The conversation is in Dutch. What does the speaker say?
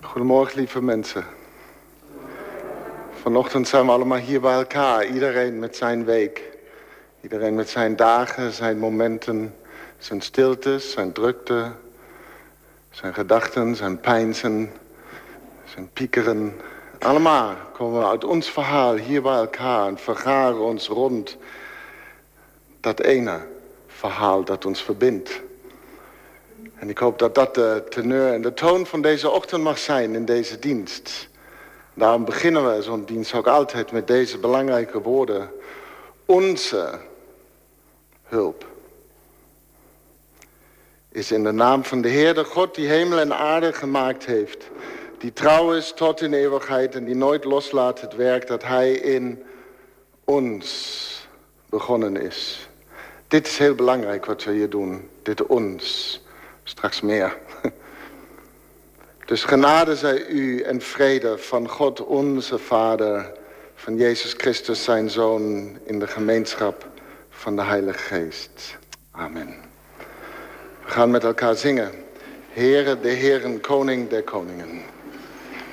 Goedemorgen, lieve mensen. Vanochtend zijn we allemaal hier bij elkaar. Iedereen met zijn week. Iedereen met zijn dagen, zijn momenten, zijn stiltes, zijn drukte, zijn gedachten, zijn peinzen, zijn piekeren. Allemaal komen we uit ons verhaal hier bij elkaar en vergaren ons rond dat ene verhaal dat ons verbindt. En ik hoop dat dat de teneur en de toon van deze ochtend mag zijn in deze dienst. Daarom beginnen we zo'n dienst ook altijd met deze belangrijke woorden. Onze hulp is in de naam van de Heer, de God die hemel en aarde gemaakt heeft. Die trouw is tot in eeuwigheid en die nooit loslaat het werk dat Hij in ons begonnen is. Dit is heel belangrijk wat we hier doen. Dit ons. Straks meer. Dus genade zij u en vrede van God onze Vader, van Jezus Christus zijn Zoon, in de gemeenschap van de Heilige Geest. Amen. We gaan met elkaar zingen. Heere, de Heeren, Koning der Koningen.